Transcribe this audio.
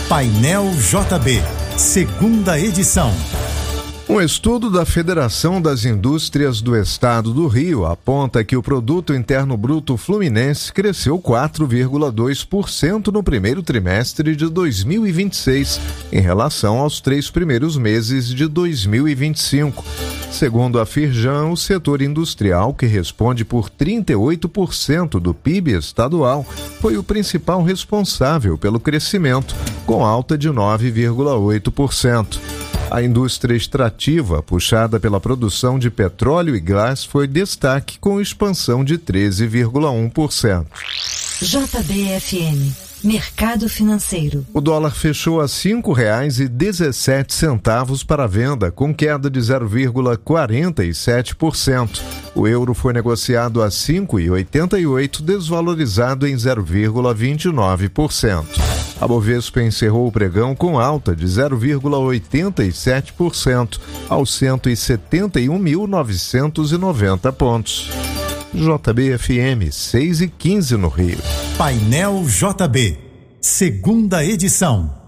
Painel JB, segunda edição. Um estudo da Federação das Indústrias do Estado do Rio aponta que o Produto Interno Bruto Fluminense cresceu 4,2% no primeiro trimestre de 2026, em relação aos 3 primeiros meses de 2025. Segundo a Firjan, o setor industrial, que responde por 38% do PIB estadual, foi o principal responsável pelo crescimento, com alta de 9,8%. A indústria extrativa, puxada pela produção de petróleo e gás, foi destaque com expansão de 13,1%. JBFM, Mercado Financeiro. O dólar fechou a R$ 5,17 para venda, com queda de 0,47%. O euro foi negociado a R$ 5,88, desvalorizado em 0,29%. A Bovespa encerrou o pregão com alta de 0,87% aos 171.990 pontos. JBFM 6:15 no Rio. Painel JB, segunda edição.